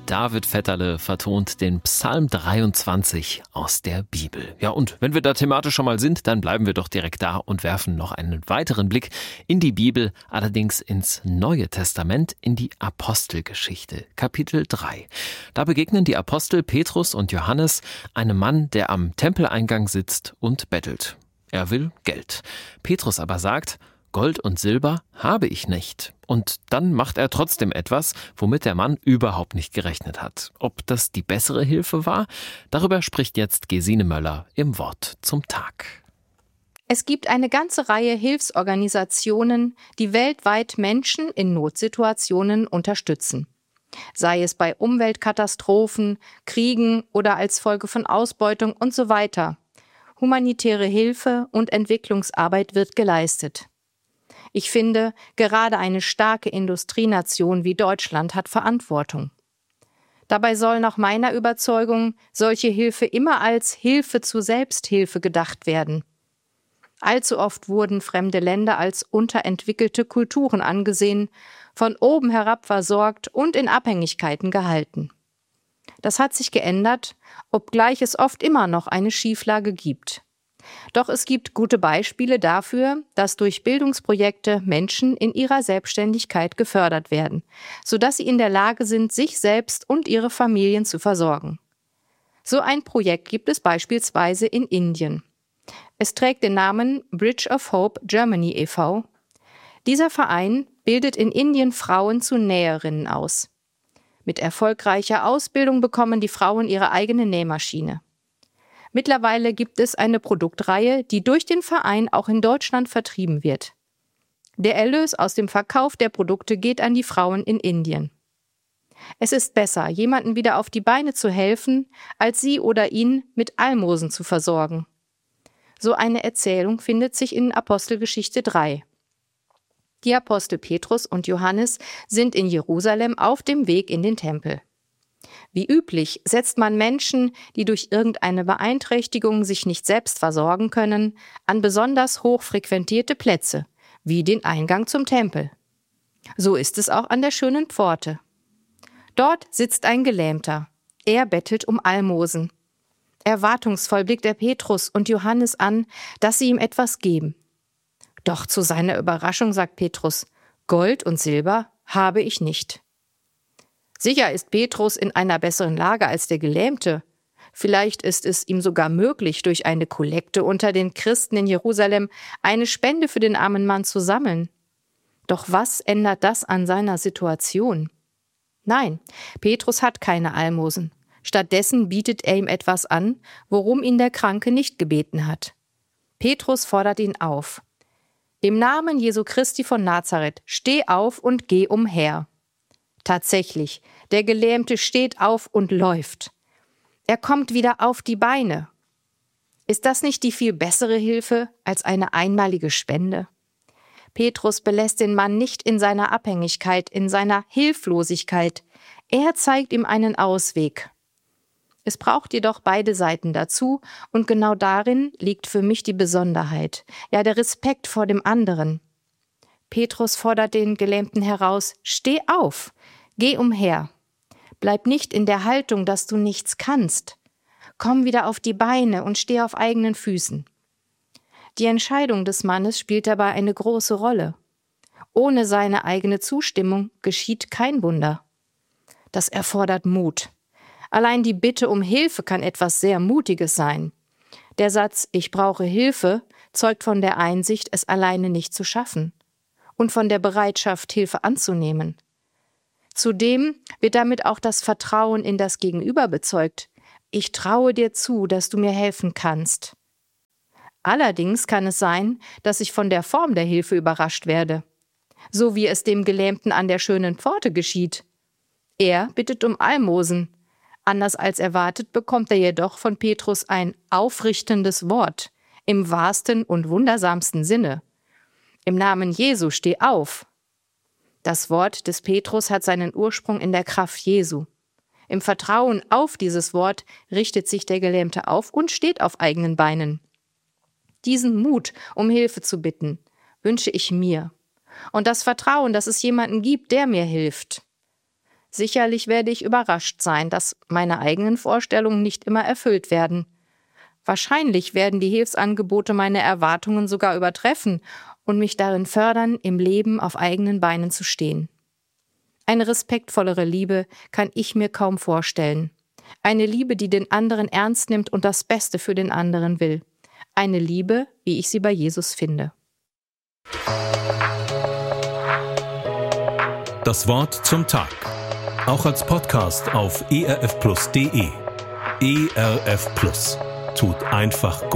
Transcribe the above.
David Vetterle vertont den Psalm 23 aus der Bibel. Ja, und wenn wir da thematisch schon mal sind, dann bleiben wir doch direkt da und werfen noch einen weiteren Blick in die Bibel, allerdings ins Neue Testament, in die Apostelgeschichte, Kapitel 3. Da begegnen die Apostel Petrus und Johannes einem Mann, der am Tempeleingang sitzt und bettelt. Er will Geld. Petrus aber sagt: Gold und Silber habe ich nicht. Und dann macht er trotzdem etwas, womit der Mann überhaupt nicht gerechnet hat. Ob das die bessere Hilfe war? Darüber spricht jetzt Gesine Möller im Wort zum Tag. Es gibt eine ganze Reihe Hilfsorganisationen, die weltweit Menschen in Notsituationen unterstützen. Sei es bei Umweltkatastrophen, Kriegen oder als Folge von Ausbeutung und so weiter. Humanitäre Hilfe und Entwicklungsarbeit wird geleistet. Ich finde, gerade eine starke Industrienation wie Deutschland hat Verantwortung. Dabei soll nach meiner Überzeugung solche Hilfe immer als Hilfe zur Selbsthilfe gedacht werden. Allzu oft wurden fremde Länder als unterentwickelte Kulturen angesehen, von oben herab versorgt und in Abhängigkeiten gehalten. Das hat sich geändert, obgleich es oft immer noch eine Schieflage gibt. Doch es gibt gute Beispiele dafür, dass durch Bildungsprojekte Menschen in ihrer Selbstständigkeit gefördert werden, sodass sie in der Lage sind, sich selbst und ihre Familien zu versorgen. So ein Projekt gibt es beispielsweise in Indien. Es trägt den Namen Bridge of Hope Germany e.V. Dieser Verein bildet in Indien Frauen zu Näherinnen aus. Mit erfolgreicher Ausbildung bekommen die Frauen ihre eigene Nähmaschine. Mittlerweile gibt es eine Produktreihe, die durch den Verein auch in Deutschland vertrieben wird. Der Erlös aus dem Verkauf der Produkte geht an die Frauen in Indien. Es ist besser, jemandem wieder auf die Beine zu helfen, als sie oder ihn mit Almosen zu versorgen. So eine Erzählung findet sich in Apostelgeschichte 3. Die Apostel Petrus und Johannes sind in Jerusalem auf dem Weg in den Tempel. Wie üblich setzt man Menschen, die durch irgendeine Beeinträchtigung sich nicht selbst versorgen können, an besonders hoch frequentierte Plätze, wie den Eingang zum Tempel. So ist es auch an der schönen Pforte. Dort sitzt ein Gelähmter. Er bettelt um Almosen. Erwartungsvoll blickt er Petrus und Johannes an, dass sie ihm etwas geben. Doch zu seiner Überraschung sagt Petrus: Gold und Silber habe ich nicht. Sicher ist Petrus in einer besseren Lage als der Gelähmte. Vielleicht ist es ihm sogar möglich, durch eine Kollekte unter den Christen in Jerusalem eine Spende für den armen Mann zu sammeln. Doch was ändert das an seiner Situation? Nein, Petrus hat keine Almosen. Stattdessen bietet er ihm etwas an, worum ihn der Kranke nicht gebeten hat. Petrus fordert ihn auf: Im Namen Jesu Christi von Nazareth, steh auf und geh umher. Tatsächlich, der Gelähmte steht auf und läuft. Er kommt wieder auf die Beine. Ist das nicht die viel bessere Hilfe als eine einmalige Spende? Petrus belässt den Mann nicht in seiner Abhängigkeit, in seiner Hilflosigkeit. Er zeigt ihm einen Ausweg. Es braucht jedoch beide Seiten dazu, und genau darin liegt für mich die Besonderheit, ja der Respekt vor dem anderen. Petrus fordert den Gelähmten heraus: Steh auf, geh umher. Bleib nicht in der Haltung, dass du nichts kannst. Komm wieder auf die Beine und steh auf eigenen Füßen. Die Entscheidung des Mannes spielt dabei eine große Rolle. Ohne seine eigene Zustimmung geschieht kein Wunder. Das erfordert Mut. Allein die Bitte um Hilfe kann etwas sehr Mutiges sein. Der Satz „Ich brauche Hilfe" zeugt von der Einsicht, es alleine nicht zu schaffen, und von der Bereitschaft, Hilfe anzunehmen. Zudem wird damit auch das Vertrauen in das Gegenüber bezeugt. Ich traue dir zu, dass du mir helfen kannst. Allerdings kann es sein, dass ich von der Form der Hilfe überrascht werde. So wie es dem Gelähmten an der schönen Pforte geschieht. Er bittet um Almosen. Anders als erwartet bekommt er jedoch von Petrus ein aufrichtendes Wort, im wahrsten und wundersamsten Sinne. Im Namen Jesu steh auf. Das Wort des Petrus hat seinen Ursprung in der Kraft Jesu. Im Vertrauen auf dieses Wort richtet sich der Gelähmte auf und steht auf eigenen Beinen. Diesen Mut, um Hilfe zu bitten, wünsche ich mir. Und das Vertrauen, dass es jemanden gibt, der mir hilft. Sicherlich werde ich überrascht sein, dass meine eigenen Vorstellungen nicht immer erfüllt werden. Wahrscheinlich werden die Hilfsangebote meine Erwartungen sogar übertreffen und mich darin fördern, im Leben auf eigenen Beinen zu stehen. Eine respektvollere Liebe kann ich mir kaum vorstellen. Eine Liebe, die den anderen ernst nimmt und das Beste für den anderen will. Eine Liebe, wie ich sie bei Jesus finde. Das Wort zum Tag. Auch als Podcast auf erfplus.de. ERF Plus. Tut einfach gut.